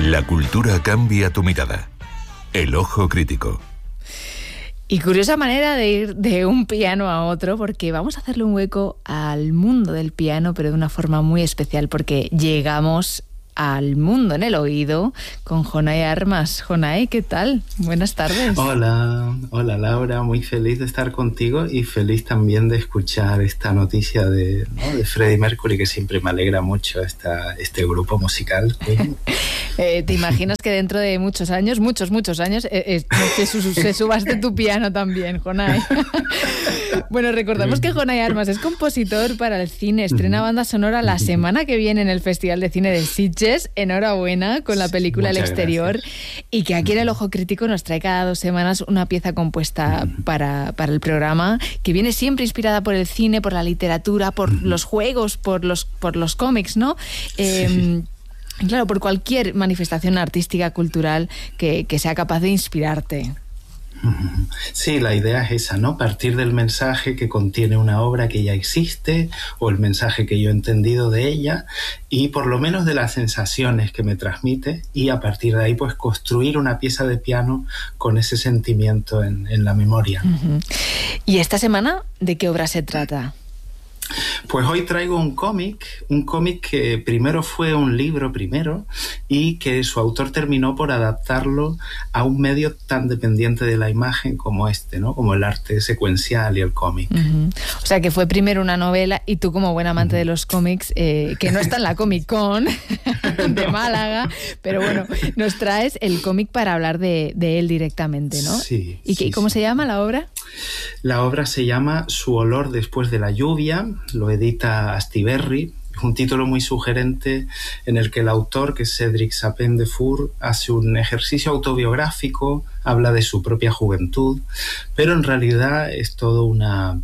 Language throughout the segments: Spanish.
La cultura cambia tu mirada. El ojo crítico. Y curiosa manera de ir de un piano a otro, porque vamos a hacerle un hueco al mundo del piano, pero de una forma muy especial, porque llegamos al mundo en el oído con Jonay Armas. Jonay, ¿qué tal? Buenas tardes. Hola Laura, muy feliz de estar contigo y feliz también de escuchar esta noticia de Freddie Mercury, que siempre me alegra mucho este grupo musical. ¿Te imaginas que dentro de muchos años, se subaste tu piano también, Jonay? Bueno, recordamos que Jonay Armas es compositor para el cine, estrena banda sonora la semana que viene en el Festival de Cine de Sitges. Enhorabuena con la película El Exterior. Gracias. Y que aquí en El Ojo Crítico nos trae cada 2 semanas una pieza compuesta para el programa, que viene siempre inspirada por el cine, por la literatura, por los juegos, por los cómics, ¿no? Claro, por cualquier manifestación artística, cultural que sea capaz de inspirarte. Sí, la idea es esa, ¿no? Partir del mensaje que contiene una obra que ya existe o el mensaje que yo he entendido de ella y por lo menos de las sensaciones que me transmite y a partir de ahí pues construir una pieza de piano con ese sentimiento en la memoria. ¿Y esta semana de qué obra se trata? Pues hoy traigo un cómic que primero fue un libro y que su autor terminó por adaptarlo a un medio tan dependiente de la imagen como ¿no? Como el arte secuencial y el cómic. O sea que fue primero una novela y tú como buen amante de los cómics, que no está en la Comic Con de Málaga, pero bueno, nos traes el cómic para hablar de él directamente, ¿no? Sí. ¿Y cómo se llama la obra? La obra se llama Su olor después de la lluvia, lo edita Astiberri. Es un título muy sugerente en el que el autor, que es Cédric Sapin-Defour, hace un ejercicio autobiográfico, habla de su propia juventud, pero en realidad es todo una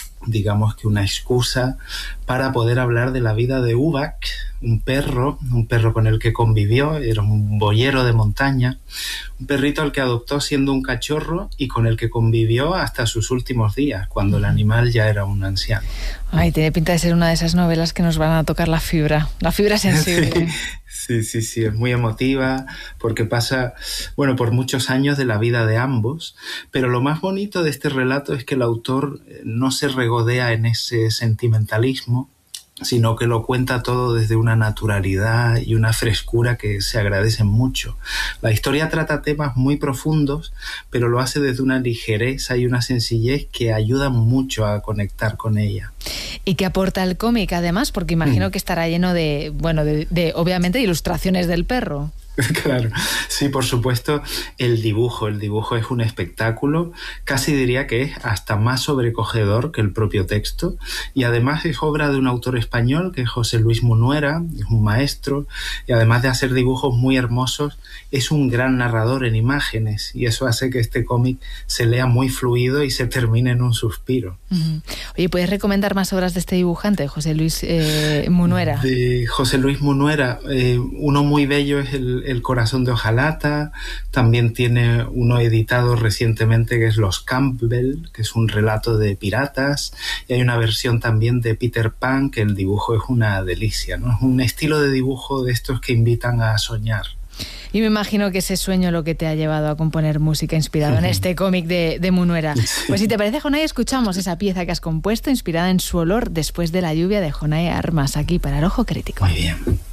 excusa para poder hablar de la vida de Ubak, un perro con el que convivió, era un boyero de montaña, un perrito al que adoptó siendo un cachorro y con el que convivió hasta sus últimos días, cuando el animal ya era un anciano. Ay, tiene pinta de ser una de esas novelas que nos van a tocar la fibra sensible. Sí, es muy emotiva porque pasa, por muchos años de la vida de ambos, pero lo más bonito de este relato es que el autor no se regodea en ese sentimentalismo, sino que lo cuenta todo desde una naturalidad y una frescura que se agradecen mucho. La historia trata temas muy profundos, pero lo hace desde una ligereza y una sencillez que ayudan mucho a conectar con ella. ¿Y qué aporta el cómic, además? Porque imagino que estará lleno de obviamente, ilustraciones del perro. Claro, sí, por supuesto, el dibujo es un espectáculo, casi diría que es hasta más sobrecogedor que el propio texto, y además es obra de un autor español que es José Luis Munuera, es un maestro, y además de hacer dibujos muy hermosos, es un gran narrador en imágenes, y eso hace que este cómic se lea muy fluido y se termine en un suspiro. Oye, ¿puedes recomendar más obras de este dibujante, José Luis Munuera? De José Luis Munuera, uno muy bello es el corazón de hojalata, también tiene uno editado recientemente que es Los Campbell, que es un relato de piratas, y hay una versión también de Peter Pan, que el dibujo es una delicia, ¿no? Es un estilo de dibujo de estos que invitan a soñar. Y me imagino que ese sueño lo que te ha llevado a componer música inspirada en este cómic de Munuera. Pues si te parece, Jonay, escuchamos esa pieza que has compuesto inspirada en Su olor después de la lluvia de Jonay Armas, aquí para El Ojo Crítico. Muy bien.